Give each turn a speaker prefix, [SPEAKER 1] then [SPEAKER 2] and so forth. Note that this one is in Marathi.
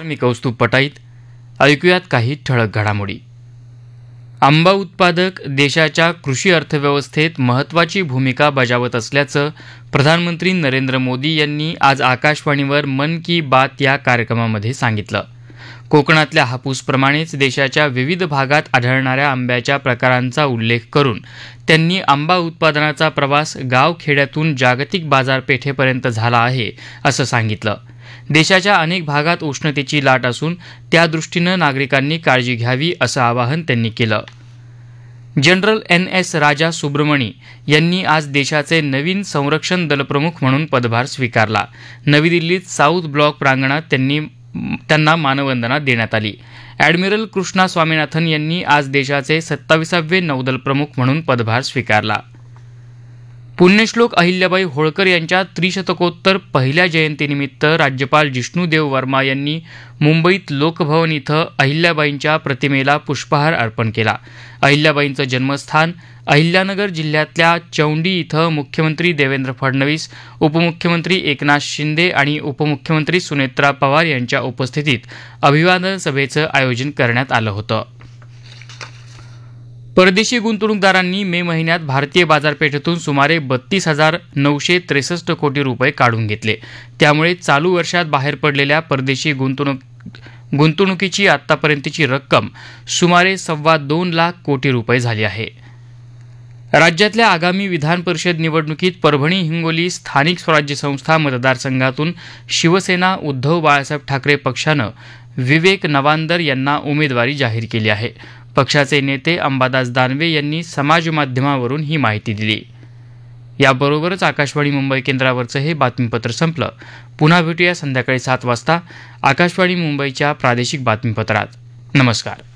[SPEAKER 1] मी कौस्तुभ पटाईत. ऐकूयात काही ठळक घडामोडी. आंबा उत्पादक देशाच्या कृषी अर्थव्यवस्थेत महत्त्वाची भूमिका बजावत असल्याचं प्रधानमंत्री नरेंद्र मोदी यांनी आज आकाशवाणीवर मन की बात या कार्यक्रमामध्ये सांगितलं. कोकणातल्या हापूसप्रमाणेच देशाच्या विविध भागात आढळणाऱ्या आंब्याच्या प्रकारांचा उल्लेख करून त्यांनी आंबा उत्पादनाचा प्रवास गावखेड्यातून जागतिक बाजारपेठेपर्यंत झाला आहे असं सांगितलं. देशाच्या अनेक भागात उष्णतेची लाट असून त्यादृष्टीनं नागरिकांनी काळजी घ्यावी असं आवाहन त्यांनी केलं. जनरल NS राजा सुब्रमणी यांनी आज देशाचे नवीन संरक्षण दलप्रमुख म्हणून पदभार स्वीकारला. नवी दिल्लीत साऊथ ब्लॉक प्रांगणात त्यांना मानवंदना देण्यात आली. ॲडमिरल कृष्णा स्वामीनाथन यांनी आज देशाचे 27वे नौदल प्रमुख म्हणून पदभार स्वीकारला. पुण्यश्लोक अहिल्याबाई होळकर यांच्या त्रिशतकोत्तर पहिल्या जयंतीनिमित्त राज्यपाल जिष्णुदेव वर्मा यांनी मुंबईत लोकभवन इथं अहिल्याबाईंच्या प्रतिमेला पुष्पहार अर्पण केला. अहिल्याबाईंचं जन्मस्थान अहिल्यानगर जिल्ह्यातल्या चौंडी इथं मुख्यमंत्री देवेंद्र फडणवीस, उपमुख्यमंत्री एकनाथ शिंदे आणि उपमुख्यमंत्री सुनेत्रा पवार यांच्या उपस्थितीत अभिवादन सभेचं आयोजन करण्यात आलं होतं. परदेशी गुंतवणूकदारांनी मे महिन्यात भारतीय बाजारपेठेतून सुमारे 32,963 कोटी रुपये काढून घेतले. त्यामुळे चालू वर्षात बाहेर पडलेल्या परदेशी गुंतवणुकीची आतापर्यंतची रक्कम सुमारे 2.25 लाख कोटी रुपये झाली आहे. राज्यातल्या आगामी विधान परिषद निवडणुकीत परभणी हिंगोली स्थानिक स्वराज्य संस्था मतदारसंघातून शिवसेना उद्धव बाळासाहेब ठाकरे पक्षानं विवेक नवांदर यांना उमेदवारी जाहीर केली आहे. पक्षाचे नेते अंबादास दानवे यांनी समाज माध्यमावरून ही माहिती दिली. याबरोबरच आकाशवाणी मुंबई केंद्रावरचं हे बातमीपत्र संपलं. पुन्हा भेटूया संध्याकाळी 7 वाजता आकाशवाणी मुंबईच्या प्रादेशिक बातमीपत्रात. नमस्कार.